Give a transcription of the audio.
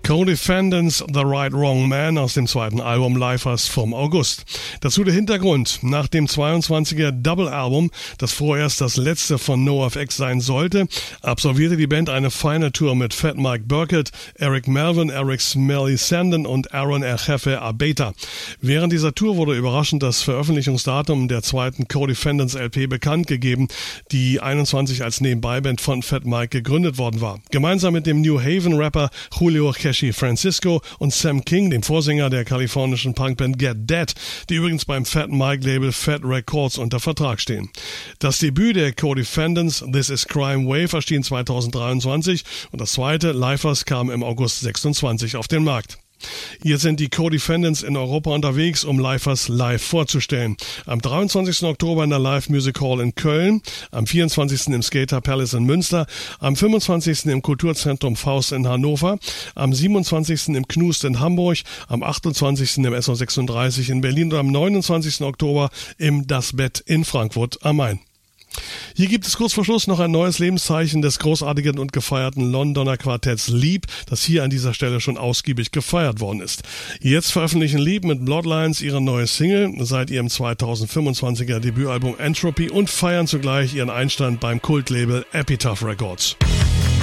Co-Defendants, The Right Wrong Man aus dem zweiten Album Lifers vom August. Dazu der Hintergrund. Nach dem 22er Double-Album, das vorerst das letzte von NoFX sein sollte, absolvierte die Band eine Final Tour mit Fat Mike Burkett, Eric Melvin, Eric Smelly Sandon und Aaron Erchefe Abeta. Während dieser Tour wurde überraschend das Veröffentlichungsdatum der zweiten Co-Defendants LP bekannt gegeben, die 21 als Nebenbeiband von Fat Mike gegründet worden war. Gemeinsam mit dem New Haven-Rapper Julio Francisco und Sam King, dem Vorsänger der kalifornischen Punkband Get Dead, die übrigens beim Fat Mike Label Fat Records unter Vertrag stehen. Das Debüt der Co-Defendants, This Is Crime Wave, erschien 2023 und das zweite, Lifers, kam im August 26 auf den Markt. Jetzt sind die Co-Defendants in Europa unterwegs, um Lifers live vorzustellen. Am 23. Oktober in der Live Music Hall in Köln, am 24. im Skater Palace in Münster, am 25. im Kulturzentrum Faust in Hannover, am 27. im Knust in Hamburg, am 28. im SO36 in Berlin und am 29. Oktober im Das Bett in Frankfurt am Main. Hier gibt es kurz vor Schluss noch ein neues Lebenszeichen des großartigen und gefeierten Londoner Quartetts Leap, das hier an dieser Stelle schon ausgiebig gefeiert worden ist. Jetzt veröffentlichen Leap mit Bloodlines ihre neue Single seit ihrem 2025er Debütalbum Entropy und feiern zugleich ihren Einstand beim Kultlabel Epitaph Records.